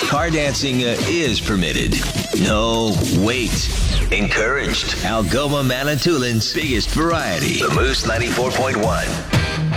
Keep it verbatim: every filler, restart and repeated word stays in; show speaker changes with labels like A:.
A: Car dancing uh, is permitted. No, wait. Encouraged. Algoma Manitoulин's biggest variety. The Moose ninety-four point one.